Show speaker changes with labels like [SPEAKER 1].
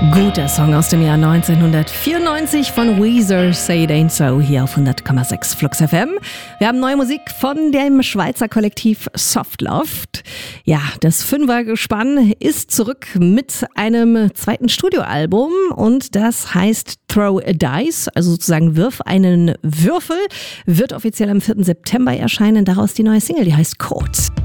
[SPEAKER 1] Guter Song aus dem Jahr 1994 von Weezer, Say It Ain't So, hier auf 100,6 Flux FM. Wir haben neue Musik von dem Schweizer Kollektiv Softloft. Ja, das Fünfergespann ist zurück mit einem zweiten Studioalbum und das heißt Throw a Dice, also sozusagen Wirf einen Würfel, wird offiziell am 4. September erscheinen. Daraus die neue Single, die heißt Code.